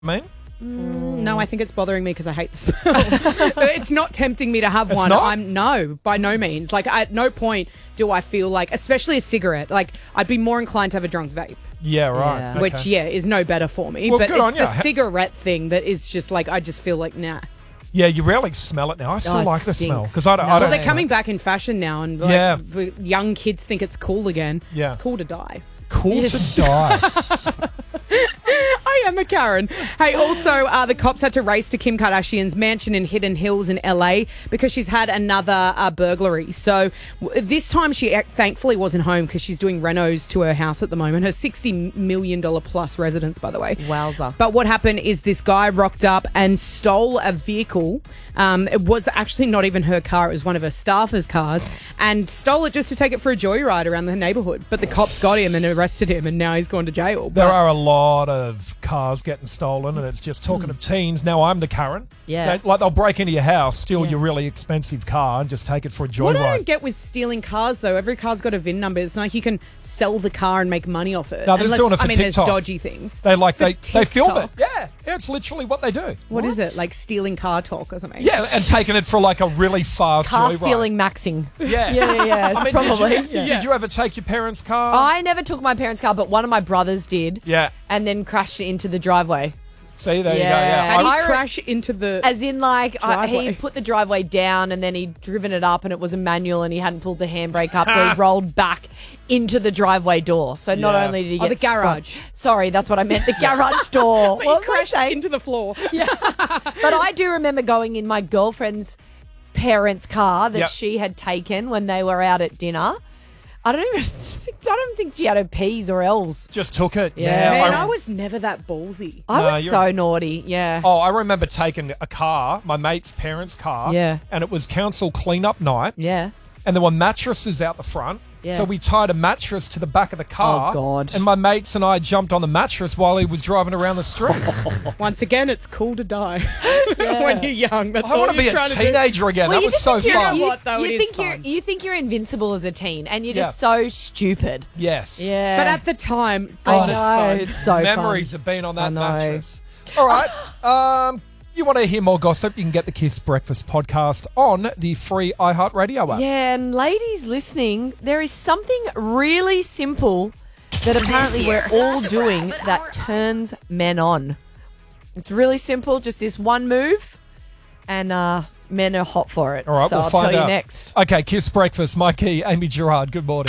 I mean? No, I think it's bothering me because I hate the smell. It's not tempting me to have one. not? No, by no means. Like, at no point do I feel like, especially a cigarette, like, I'd be more inclined to have a drunk vape. Yeah, right. Yeah. Okay. Which, is no better for me. Well, but good on it's ya. the cigarette thing that is just like, I just feel like, nah. Yeah, you rarely smell it now. I still it like the smell stinks. because I don't. No. I Well, don't they're smell coming it. back in fashion now, and like, Yeah. young kids think it's cool again. Yeah. It's cool to die. Cool to die. I am a Karen. Hey, also, the cops had to race to Kim Kardashian's mansion in Hidden Hills in LA because she's had another burglary. So this time she thankfully wasn't home because she's doing renos to her house at the moment. Her $60 million plus residence, by the way. Wowza. But what happened is this guy rocked up and stole a vehicle. It was actually not even her car. It was one of her staffers' cars, and stole it just to take it for a joyride around the neighborhood. But the cops got him and arrested him, and now he's gone to jail. There are a lot of cars getting stolen, and it's just talking of teens. Now I'm the Karen. Yeah. They'll break into your house, steal your really expensive car, and just take it for a What I don't joyride. get with stealing cars, though, every car's got a VIN number. It's not like you can sell the car and make money off it. No, they're just doing it for I mean, TikTok. there's dodgy things. They film it. TikTok? Yeah, it's literally what they do. What is it? Like stealing car talk or something? Yeah, and taking it for like a really fast Car joyride. stealing maxing. Yeah, Yeah, I mean, probably. Did you ever take your parents' car? I never took my parents' car, but one of my brothers did. Yeah. And then crashed it into the driveway. See, there you go. Yeah. Yeah, How do you I- crash into the... As in, like, Driveway. he put the driveway down and then he'd driven it up and it was a manual and he hadn't pulled the handbrake up, so he rolled back into the driveway door. So not Yeah. only did he Oh, get the garage. spun- Sorry, that's what I meant. The garage door. But What you was I crashed saying? into the floor. But I do remember going in my girlfriend's parents' car that Yep. she had taken when they were out at dinner. I don't think she had her P's or L's. just took it. Yeah. Man, I was never that ballsy. I No, was you're- so naughty. Yeah. Oh, I remember taking a car, my mate's parents' car. Yeah. And it was council clean-up night. Yeah. And there were mattresses out the front. Yeah. So we tied a mattress to the back of the car. Oh, God. And my mates and I jumped on the mattress while he was driving around the streets. Once again, it's cool to die when you're young. That's I all want to be you're a trying to do. teenager again. Well, that you was just so think you're- fun. You know what, though? It is think fun. you think you're invincible as a teen, and you're Yeah. just so stupid. Yes. Yeah. But at the time, I God, know, it's fun. it's so Memories fun. have been on I that know. mattress. All right. You want to hear more gossip? You can get the Kiss Breakfast podcast on the free iHeartRadio app. Yeah, and ladies listening, there is something really simple that apparently we're all doing that turns men on. It's really simple, just this one move, and men are hot for it. All right, so we'll I'll find tell out. you next. Okay, Kiss Breakfast, Mikey, Amy Gerard, good morning.